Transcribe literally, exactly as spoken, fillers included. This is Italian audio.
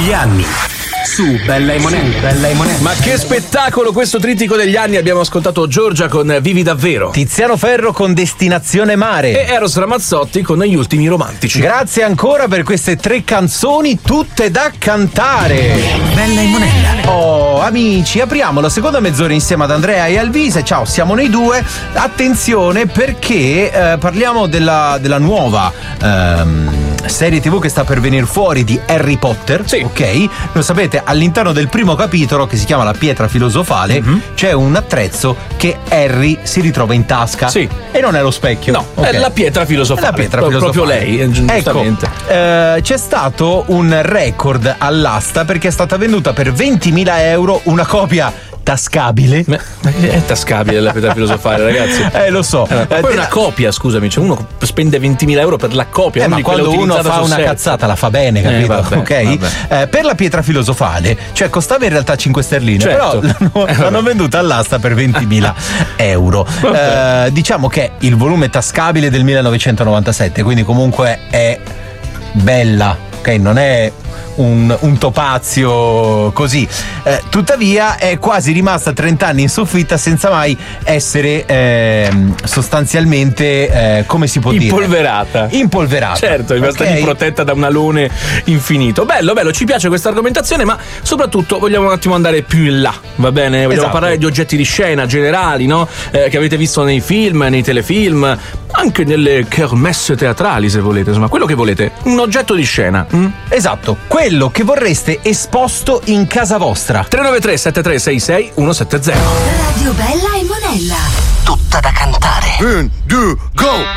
degli anni. Su Bella e Monella, Bella e Monella. Ma che spettacolo questo trittico degli anni. Abbiamo ascoltato Giorgia con Vivi davvero, Tiziano Ferro con Destinazione Mare e Eros Ramazzotti con Gli ultimi romantici. Grazie ancora per queste tre canzoni tutte da cantare. Bella e Monella. Oh amici, apriamo la seconda mezz'ora insieme ad Andrea e Alvise. Ciao, siamo noi due. Attenzione perché eh, parliamo della, della nuova ehm, serie tivù che sta per venire fuori di Harry Potter. Sì. Ok? Lo sapete, all'interno del primo capitolo, che si chiama La pietra filosofale, mm-hmm. c'è un attrezzo che Harry si ritrova in tasca. Sì. E non è lo specchio. No, okay. è la pietra filosofale. È la pietra Pro- filosofale. Proprio lei, giustamente. Ecco, eh, c'è stato un record all'asta perché è stata venduta per ventimila euro una copia tascabile. Ma è tascabile la pietra filosofale, ragazzi. Eh, lo so. Eh, ma poi eh, è una copia, scusami, cioè uno spende ventimila euro per la copia. Eh, ma quando uno fa una cazzata la fa bene, capito? Eh, vabbè, ok? vabbè. Eh, per la pietra filosofale, cioè costava in realtà cinque sterline, certo. però l'hanno, eh, l'hanno venduta all'asta per ventimila euro. Eh, diciamo che il volume tascabile del millenovecentonovantasette, quindi comunque è bella, ok? Non è Un, un topazio così, eh, tuttavia è quasi rimasta trenta anni in soffitta senza mai essere eh, sostanzialmente eh, come si può impolverata. dire impolverata Certo, è rimasta okay. lì protetta da un alone infinito. Bello, bello, ci piace questa argomentazione, ma soprattutto vogliamo un attimo andare più in là, va bene? Vogliamo esatto. parlare di oggetti di scena generali, no? Eh, che avete visto nei film, nei telefilm, anche nelle kermesse teatrali, se volete, insomma, quello che volete, un oggetto di scena. Mm? Esatto, quello che vorreste esposto in casa vostra. tre nove tre sette tre sei sei uno sette zero. Radio Bella e Monella. Tutta da cantare. Un, due, go!